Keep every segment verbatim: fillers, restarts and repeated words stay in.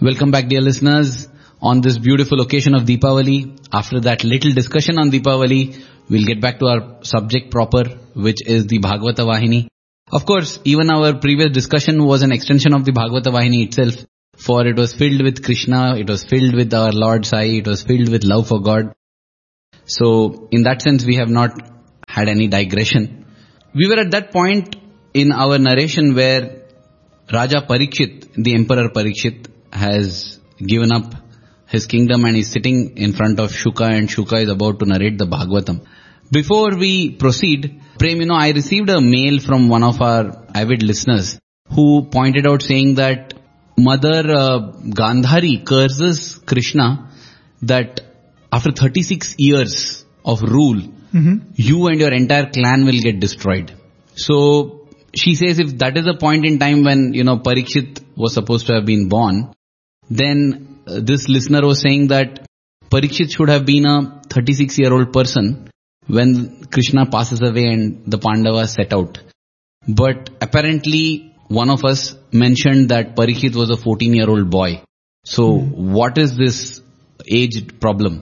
Welcome back, dear listeners, on this beautiful occasion of Deepavali. After that little discussion on Deepavali, we'll get back to our subject proper, which is the Bhagavata Vahini. Of course, even our previous discussion was an extension of the Bhagavata Vahini itself, for it was filled with Krishna, it was filled with our Lord Sai, it was filled with love for God. So, in that sense, we have not had any digression. We were at that point in our narration where Raja Parikshit, the Emperor Parikshit, has given up his kingdom and is sitting in front of Shuka, and Shuka is about to narrate the Bhagavatam. Before we proceed, Prem, you know, I received a mail from one of our avid listeners who pointed out saying that Mother uh, Gandhari curses Krishna that after thirty-six years of rule, mm-hmm. you and your entire clan will get destroyed. So she says if that is a point in time when, you know, Parikshit was supposed to have been born, then uh, this listener was saying that Parikshit should have been a thirty-six year old person when Krishna passes away and the Pandavas set out. But apparently one of us mentioned that Parikshit was a fourteen year old boy. So mm-hmm. what is this age problem?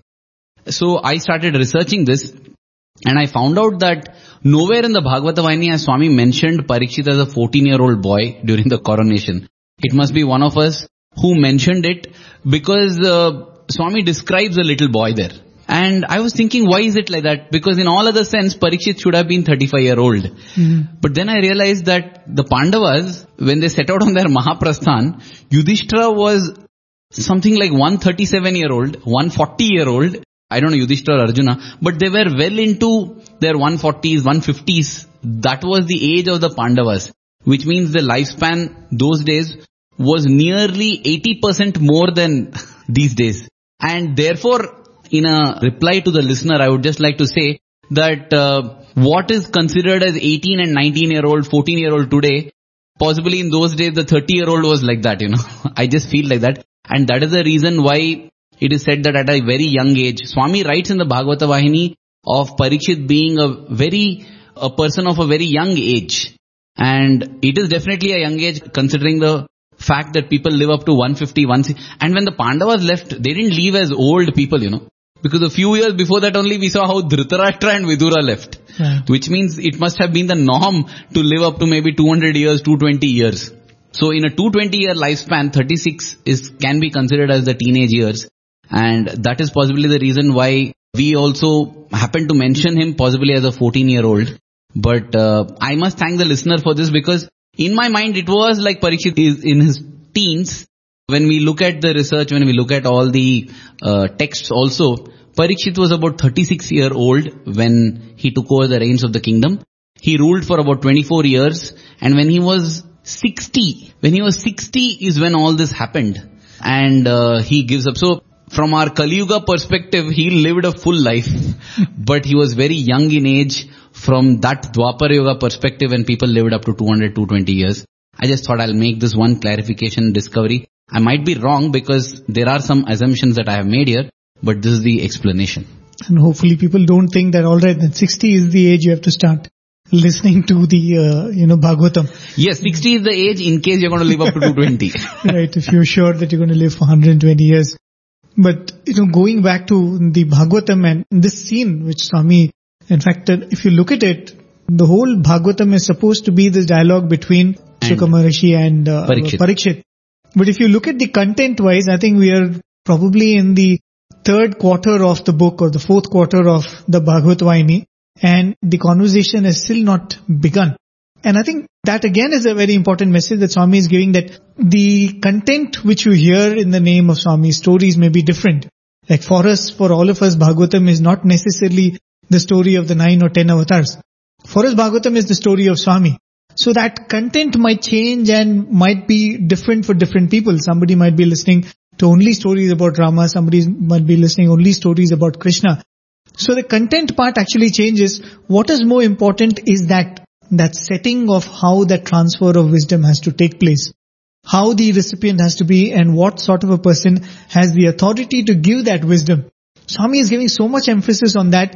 So I started researching this and I found out that nowhere in the Bhagavata Vahini has Swami mentioned Parikshit as a fourteen year old boy during the coronation. It must be one of us who mentioned it, because uh, Swami describes a little boy there. And I was thinking, why is it like that? Because in all other sense, Parikshit should have been thirty-five year old. Mm-hmm. But then I realized that the Pandavas, when they set out on their Mahaprasthan, Yudhishthira was something like one thirty-seven year old, one forty year old. I don't know Yudhishthira or Arjuna, but they were well into their one forties, one fifties. That was the age of the Pandavas, which means the lifespan those days was nearly eighty percent more than these days. And therefore, in a reply to the listener, I would just like to say that uh, what is considered as eighteen and nineteen year old, fourteen year old today, possibly in those days the thirty year old was like that, you know. I just feel like that. And that is the reason why it is said that at a very young age, Swami writes in the Bhagavata Vahini of Parikshit being a very, a person of a very young age. And it is definitely a young age considering the fact that people live up to one fifty, one sixty. And when the Pandavas left, they didn't leave as old people, you know. Because a few years before that only we saw how Dhritarashtra and Vidura left. Right. Which means it must have been the norm to live up to maybe two hundred years, two hundred twenty years. So in a two hundred twenty year lifespan, thirty-six is can be considered as the teenage years. And that is possibly the reason why we also happen to mention him possibly as a fourteen year old. But uh, I must thank the listener for this, because in my mind it was like Parikshit is in his teens. When we look at the research, when we look at all the uh, texts also, Parikshit was about thirty-six year old when he took over the reins of the kingdom. He ruled for about twenty-four years, and when he was sixty, when he was sixty is when all this happened, and uh, he gives up. So from our Kali Yuga perspective, he lived a full life, but he was very young in age from that Dwapara Yuga perspective when people lived up to two hundred, two hundred twenty years. I just thought I'll make this one clarification discovery. I might be wrong because there are some assumptions that I have made here, but this is the explanation. And hopefully people don't think that alright, then sixty is the age you have to start listening to the, uh, you know, Bhagavatam. Yes, sixty is the age in case you're going to live up to two hundred twenty. Right, if you're sure that you're going to live for one hundred twenty years. But, you know, going back to the Bhagavatam and this scene which Swami, in fact, if you look at it, the whole Bhagavatam is supposed to be this dialogue between Shuka Maharishi and uh, Parikshit. Parikshit. But if you look at the content wise, I think we are probably in the third quarter of the book or the fourth quarter of the Bhagavad Vahini, and the conversation has still not begun. And I think that again is a very important message that Swami is giving, that the content which you hear in the name of Swami's stories may be different. Like for us, for all of us, Bhagavatam is not necessarily the story of the nine or ten avatars. For us, Bhagavatam is the story of Swami. So that content might change and might be different for different people. Somebody might be listening to only stories about Rama, somebody might be listening only stories about Krishna. So the content part actually changes. What is more important is that that setting of how that transfer of wisdom has to take place, how the recipient has to be, and what sort of a person has the authority to give that wisdom. Swami is giving so much emphasis on that,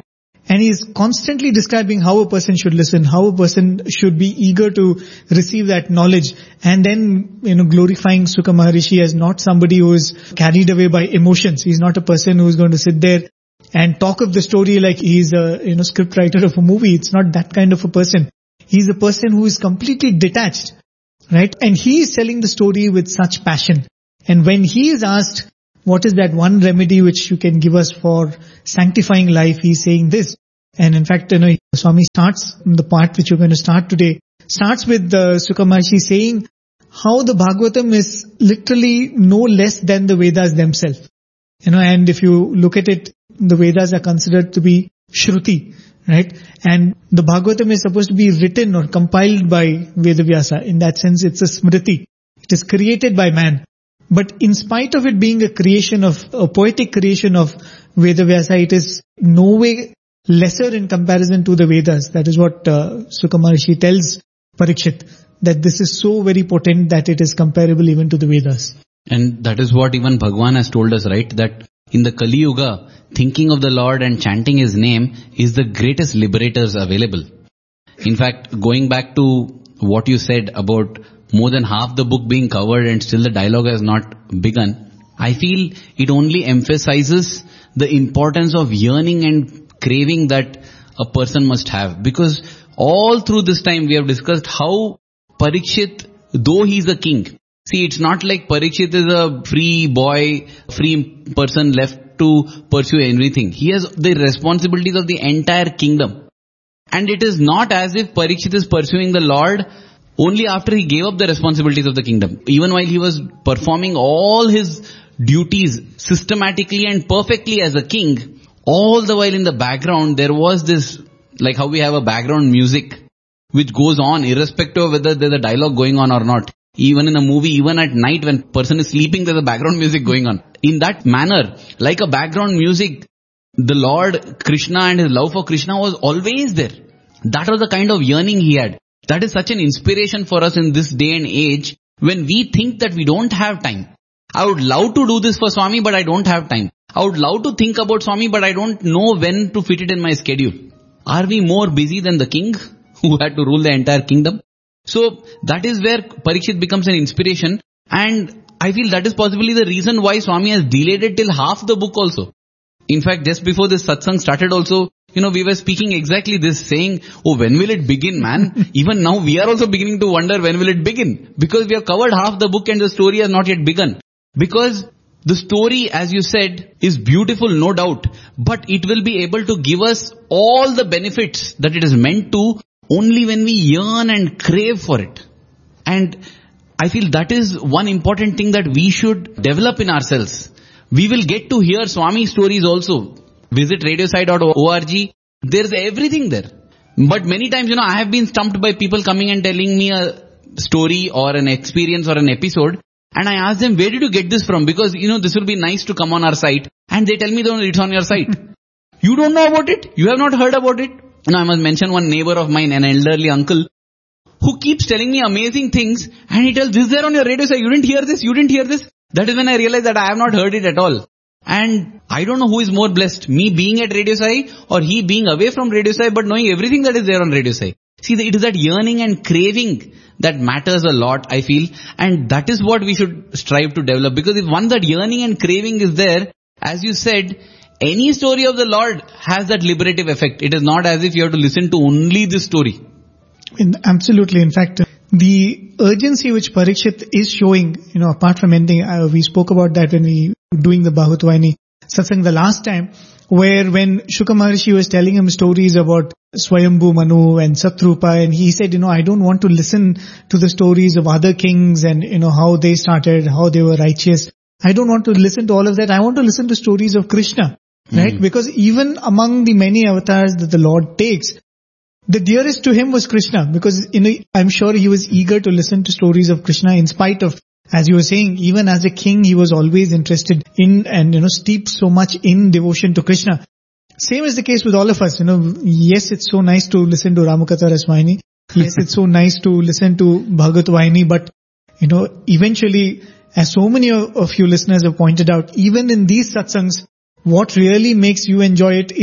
And he's constantly describing how a person should listen, how a person should be eager to receive that knowledge. And then, you know, glorifying Sukha Maharishi as not somebody who is carried away by emotions. He's not a person who is going to sit there and talk of the story like he's a, you know, script writer of a movie. It's not that kind of a person. He's a person who is completely detached, right? And he is telling the story with such passion. And when he is asked, what is that one remedy which you can give us for sanctifying life? He's saying this. And in fact, you know, Swami starts the part which you're going to start today, starts with uh, Sukha Maharishi saying how the Bhagavatam is literally no less than the Vedas themselves. You know, and if you look at it, the Vedas are considered to be Shruti, right? And the Bhagavatam is supposed to be written or compiled by Vedavyasa. In that sense, it's a Smriti. It is created by man. But in spite of it being a creation of, a poetic creation of Vedavyasa, it is no way lesser in comparison to the Vedas. That is what uh, Sukha Maharishi tells Parikshit, that this is so very potent that it is comparable even to the Vedas. And that is what even Bhagwan has told us, right? That in the Kali Yuga, thinking of the Lord and chanting His name is the greatest liberators available. In fact, going back to what you said about more than half the book being covered and still the dialogue has not begun, I feel it only emphasizes the importance of yearning and craving that a person must have. Because all through this time we have discussed how Parikshit, though he is a king, see, it's not like Parikshit is a free boy, free person left to pursue everything. He has the responsibilities of the entire kingdom. And it is not as if Parikshit is pursuing the Lord only after he gave up the responsibilities of the kingdom. Even while he was performing all his duties systematically and perfectly as a king, all the while in the background there was this, like how we have a background music which goes on irrespective of whether there's a dialogue going on or not. Even in a movie, even at night when person is sleeping, there's a background music going on. In that manner, like a background music, the Lord Krishna and his love for Krishna was always there. That was the kind of yearning he had. That is such an inspiration for us in this day and age when we think that we don't have time. I would love to do this for Swami, but I don't have time. I would love to think about Swami, but I don't know when to fit it in my schedule. Are we more busy than the king who had to rule the entire kingdom? So that is where Parikshit becomes an inspiration, and I feel that is possibly the reason why Swami has delayed it till half the book also. In fact, just before this satsang started also, you know, we were speaking exactly this, saying, oh, when will it begin, man? Even now we are also beginning to wonder when will it begin? Because we have covered half the book and the story has not yet begun. Because the story, as you said, is beautiful, no doubt, but it will be able to give us all the benefits that it is meant to only when we yearn and crave for it. And I feel that is one important thing that we should develop in ourselves. We will get to hear Swami stories also. Visit radiosai dot org. There's everything there. But many times, you know, I have been stumped by people coming and telling me a story or an experience or an episode. And I ask them, where did you get this from? Because, you know, this will be nice to come on our site. And they tell me, no, it's on your site. You don't know about it? You have not heard about it? You know, I must mention one neighbor of mine, an elderly uncle, who keeps telling me amazing things. And he tells, this is there on your radio site. You didn't hear this? You didn't hear this? That is when I realized that I have not heard it at all. And I don't know who is more blessed, me being at Radio Sai or he being away from Radio Sai but knowing everything that is there on Radio Sai. See, it is that yearning and craving that matters a lot, I feel. And that is what we should strive to develop. Because if one, that yearning and craving is there, as you said, any story of the Lord has that liberative effect. It is not as if you have to listen to only this story. In, absolutely. In fact, the urgency which Parikshit is showing, you know, apart from anything, uh, we spoke about that when we were doing the Bhagavatvahini satsang the last time, where when Shuka Maharishi was telling him stories about Swayambhu Manu and Satrupa, and he said, you know, I don't want to listen to the stories of other kings and, you know, how they started, how they were righteous. I don't want to listen to all of that. I want to listen to stories of Krishna, right? Mm. Because even among the many avatars that the Lord takes, the dearest to him was Krishna, because, you know, I'm sure he was eager to listen to stories of Krishna in spite of, as you were saying, even as a king, he was always interested in and, you know, steeped so much in devotion to Krishna. Same is the case with all of us, you know. Yes, it's so nice to listen to Ramakatha Raswahini. Yes, it's so nice to listen to Bhagavatvahini, but, you know, eventually, as so many of you listeners have pointed out, even in these satsangs, what really makes you enjoy it is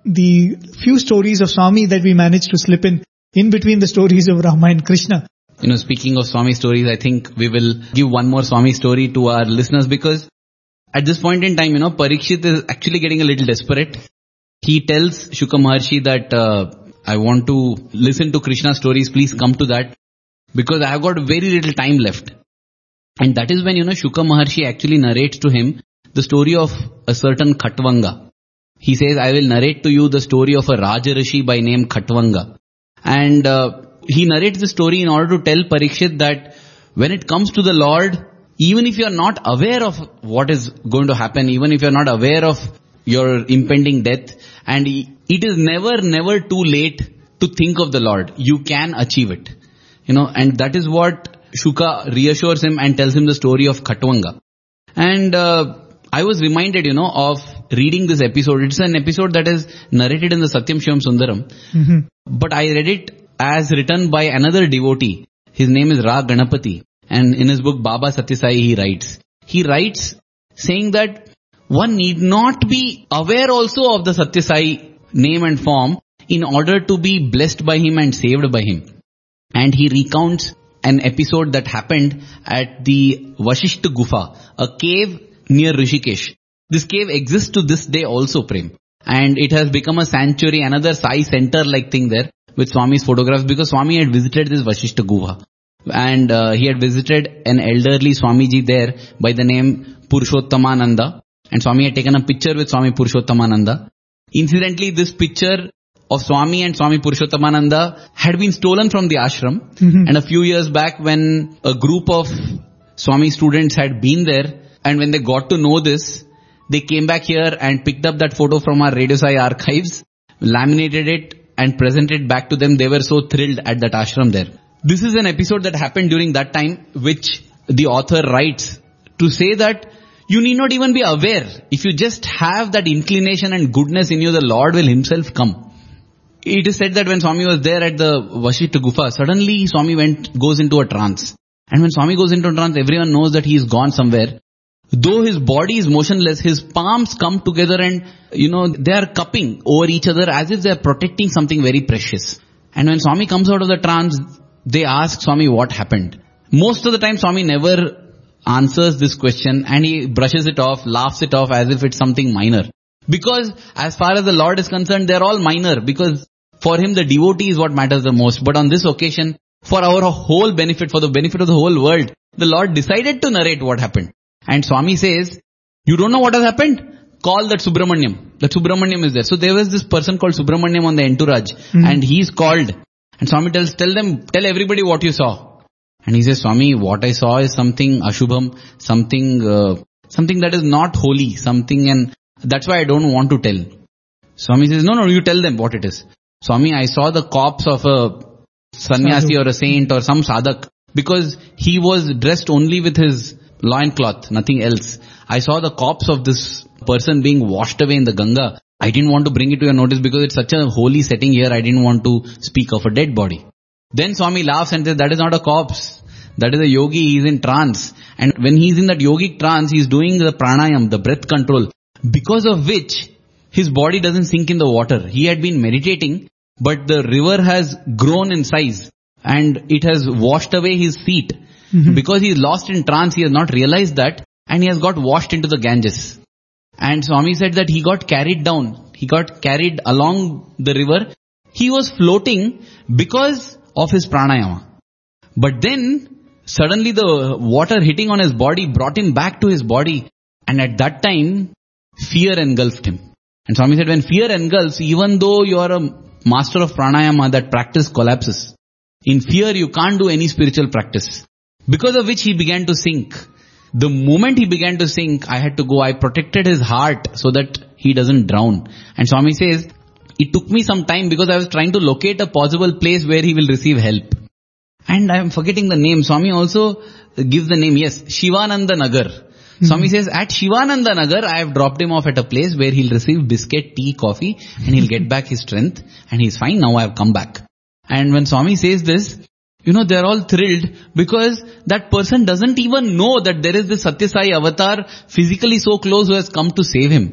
the few stories of Swami that we managed to slip in, in between the stories of Rama and Krishna. You know, speaking of Swami stories, I think we will give one more Swami story to our listeners, because at this point in time, you know, Parikshit is actually getting a little desperate. He tells Shuka Maharshi that, uh, I want to listen to Krishna stories, please come to that, because I have got very little time left. And that is when, you know, Shuka Maharshi actually narrates to him the story of a certain Khatvanga. He says, I will narrate to you the story of a Rajarishi by name Khatvanga. And uh, he narrates the story in order to tell Parikshit that when it comes to the Lord, even if you are not aware of what is going to happen, even if you are not aware of your impending death, and it is never, never too late to think of the Lord. You can achieve it. You know, and that is what Shuka reassures him and tells him the story of Khatvanga. And uh, I was reminded, you know, of reading this episode. It's an episode that is narrated in the Satyam Shivam Sundaram. Mm-hmm. But I read it as written by another devotee. His name is Ra Ganapati. And in his book Baba Satyasai, he writes. He writes saying that one need not be aware also of the Satyasai name and form in order to be blessed by him and saved by him. And he recounts an episode that happened at the Vashishta Gufa, a cave near Rishikesh. This cave exists to this day also, Prem. And it has become a sanctuary, another Sai center like thing there with Swami's photographs, because Swami had visited this Vashishta Gufa. And uh, he had visited an elderly Swamiji there by the name Purushottamananda. And Swami had taken a picture with Swami Purushottamananda. Incidentally, this picture of Swami and Swami Purushottamananda had been stolen from the ashram. Mm-hmm. And a few years back, when a group of Swami students had been there, and when they got to know this, they came back here and picked up that photo from our Radio Sai archives, laminated it and presented it back to them. They were so thrilled at that ashram there. This is an episode that happened during that time, which the author writes to say that you need not even be aware. If you just have that inclination and goodness in you, the Lord will himself come. It is said that when Swami was there at the Vashishta Gufa, suddenly Swami went, goes into a trance. And when Swami goes into a trance, everyone knows that he is gone somewhere. Though his body is motionless, his palms come together and, you know, they are cupping over each other as if they are protecting something very precious. And when Swami comes out of the trance, they ask Swami what happened. Most of the time Swami never answers this question, and he brushes it off, laughs it off as if it's something minor. Because as far as the Lord is concerned, they're all minor, because for him the devotee is what matters the most. But on this occasion, for our whole benefit, for the benefit of the whole world, the Lord decided to narrate what happened. And Swami says, you don't know what has happened? Call that Subramanyam. That Subramanyam is there. So there was this person called Subramanyam on the entourage, mm-hmm. and he's called. And Swami tells, tell them, tell everybody what you saw. And he says, Swami, what I saw is something Ashubham, something, uh, something that is not holy, something, and that's why I don't want to tell. Swami says, no, no, you tell them what it is. Swami, I saw the corpse of a sannyasi or a saint or some sadhak, because he was dressed only with his loincloth, nothing else. I saw the corpse of this person being washed away in the Ganga. I didn't want to bring it to your notice because it's such a holy setting here. I didn't want to speak of a dead body. Then Swami laughs and says, that is not a corpse. That is a yogi. He is in trance. And when he is in that yogic trance, he is doing the pranayam, the breath control, because of which his body doesn't sink in the water. He had been meditating, but the river has grown in size and it has washed away his feet. Mm-hmm. Because he is lost in trance, he has not realized that, and he has got washed into the Ganges. And Swami said that he got carried down. He got carried along the river. He was floating because of his pranayama. But then, suddenly the water hitting on his body brought him back to his body. And at that time, fear engulfed him. And Swami said, when fear engulfs, even though you are a master of pranayama, that practice collapses. In fear, you can't do any spiritual practice. Because of which he began to sink. The moment he began to sink, I had to go. I protected his heart so that he doesn't drown. And Swami says, it took me some time because I was trying to locate a possible place where he will receive help. And I am forgetting the name. Swami also gives the name, yes, Shivananda Nagar. Mm-hmm. Swami says, at Shivananda Nagar, I have dropped him off at a place where he'll receive biscuit, tea, coffee, and he'll get back his strength. And he's fine. Now I have come back. And when Swami says this, you know, they're all thrilled because that person doesn't even know that there is this Satyasai avatar physically so close who has come to save him.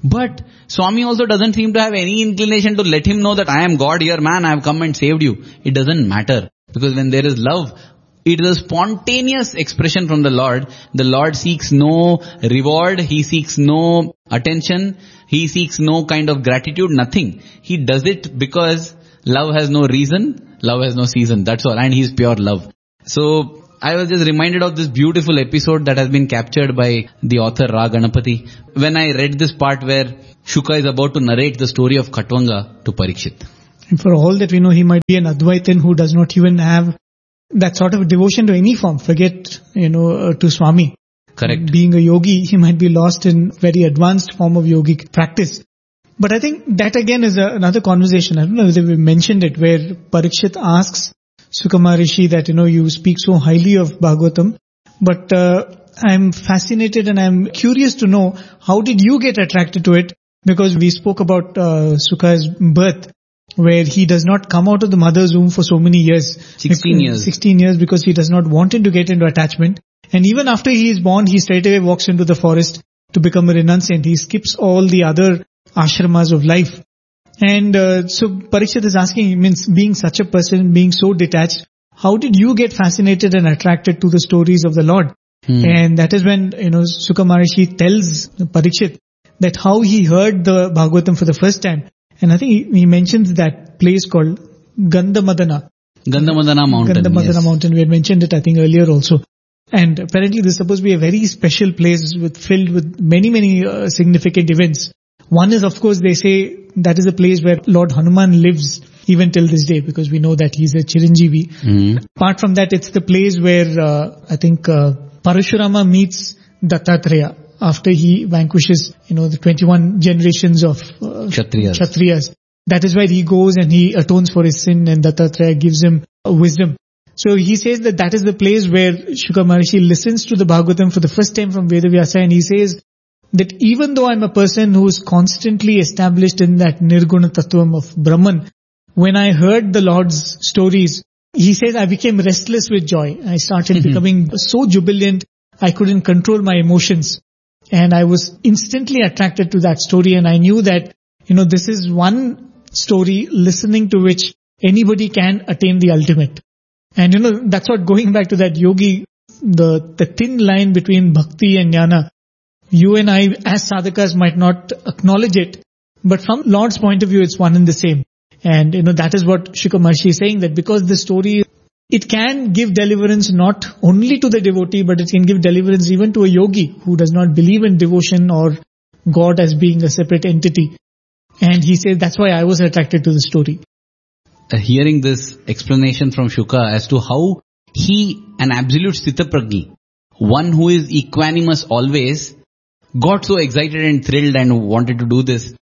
But Swami also doesn't seem to have any inclination to let him know that I am God here, man, I have come and saved you. It doesn't matter. Because when there is love, it is a spontaneous expression from the Lord. The Lord seeks no reward. He seeks no attention. He seeks no kind of gratitude, nothing. He does it because love has no reason. Love has no season. That's all. And He is pure love. So I was just reminded of this beautiful episode that has been captured by the author Ra Ganapati. When I read this part where Shuka is about to narrate the story of Khatvanga to Parikshit. And for all that we know, he might be an Advaitin who does not even have that sort of devotion to any form. Forget, you know, uh, to Swami. Correct. Being a yogi, he might be lost in very advanced form of yogic practice. But I think that again is a, another conversation. I don't know whether we mentioned it, where Parikshit asks Shuka Maharishi that, you know, you speak so highly of Bhagavatam, but uh, I'm fascinated and I'm curious to know, how did you get attracted to it? Because we spoke about uh, Shuka's birth, where he does not come out of the mother's womb for so many years. sixteen years. sixteen years, because he does not want him to get into attachment. And even after he is born, he straight away walks into the forest to become a renunciant. He skips all the other ashramas of life. And uh, so Parikshit is asking, means being such a person, being so detached, how did you get fascinated and attracted to the stories of the Lord? Hmm. And that is when, you know, Shuka Maharishi tells Parikshit that how he heard the Bhagavatam for the first time. And I think he, he mentions that place called Gandhamadana. Gandhamadana mountain. Gandhamadana yes. mountain. We had mentioned it, I think, earlier also. And apparently this is supposed to be a very special place with filled with many, many uh, significant events. One is, of course, they say that is a place where Lord Hanuman lives even till this day, because we know that he's a Chiranjeevi. Mm-hmm. Apart from that, it's the place where uh, I think uh, Parashurama meets Dattatreya after he vanquishes, you know, the twenty-one generations of uh, Kshatriyas. Kshatriyas. That is where he goes and he atones for his sin, and Dattatreya gives him uh, wisdom. So he says that that is the place where Shuka Maharishi listens to the Bhagavatam for the first time from Vedavyasa, and he says that even though I'm a person who is constantly established in that Nirguna Tattvam of Brahman, when I heard the Lord's stories, he says I became restless with joy. I started mm-hmm. becoming so jubilant, I couldn't control my emotions. And I was instantly attracted to that story, and I knew that, you know, this is one story listening to which anybody can attain the ultimate. And you know, that's what, going back to that yogi, the, the thin line between bhakti and jnana, you and I as sadhakas might not acknowledge it, but from Lord's point of view, it's one and the same. And you know, that is what Shuka Maharishi is saying, that because the story, it can give deliverance not only to the devotee, but it can give deliverance even to a yogi who does not believe in devotion or God as being a separate entity. And he says, that's why I was attracted to the story. Uh, hearing this explanation from Shuka as to how he, an absolute Sthitaprajni, one who is equanimous always, got so excited and thrilled and wanted to do this.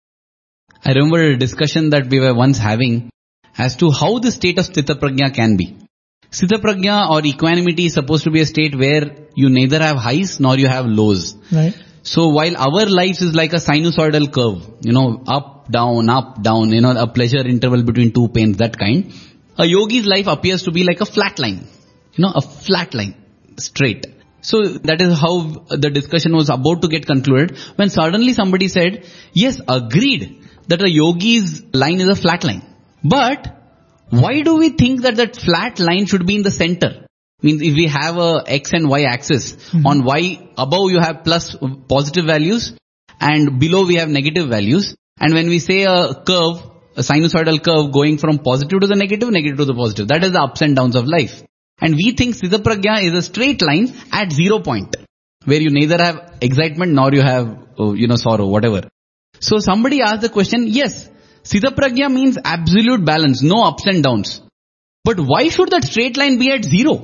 I remember a discussion that we were once having as to how the state of Sthitaprajna can be. Sthitaprajna or equanimity is supposed to be a state where you neither have highs nor you have lows. Right. So while our lives is like a sinusoidal curve, you know, up, down, up, down, you know, a pleasure interval between two pains, that kind, a yogi's life appears to be like a flat line, you know, a flat line, straight. So that is how the discussion was about to get concluded, when suddenly somebody said, yes, agreed that a yogi's line is a flat line. But why do we think that that flat line should be in the center? Means if we have a x and y axis, mm-hmm. on y above you have plus positive values and below we have negative values. And when we say a curve, a sinusoidal curve going from positive to the negative, negative to the positive, that is the ups and downs of life. And we think Sthitaprajna is a straight line at zero point, where you neither have excitement nor you have, you know, sorrow, whatever. So somebody asked the question, yes, Sthitaprajna means absolute balance, no ups and downs. But why should that straight line be at zero?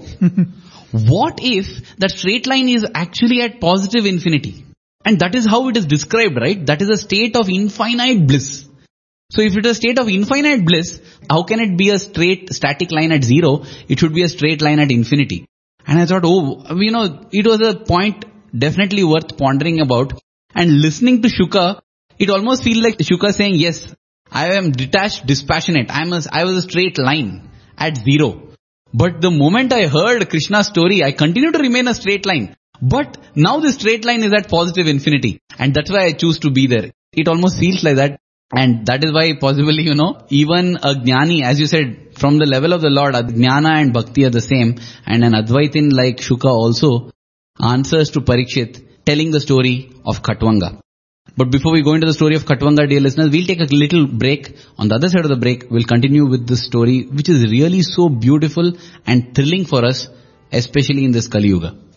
What if that straight line is actually at positive infinity? And that is how it is described, right? That is a state of infinite bliss. So if it is a state of infinite bliss, how can it be a straight static line at zero? It should be a straight line at infinity. And I thought, oh, you know, it was a point definitely worth pondering about. And listening to Shuka, it almost feels like Shuka saying, yes, I am detached, dispassionate. I am a, I was a straight line at zero. But the moment I heard Krishna's story, I continue to remain a straight line. But now the straight line is at positive infinity. And that's why I choose to be there. It almost feels like that. And that is why possibly, you know, even a Jnani, as you said, from the level of the Lord, Jnana and Bhakti are the same. And an Advaitin like Shuka also answers to Parikshit, telling the story of Khatvanga. But before we go into the story of Khatvanga, dear listeners, we'll take a little break. On the other side of the break, we'll continue with this story, which is really so beautiful and thrilling for us, especially in this Kali Yuga.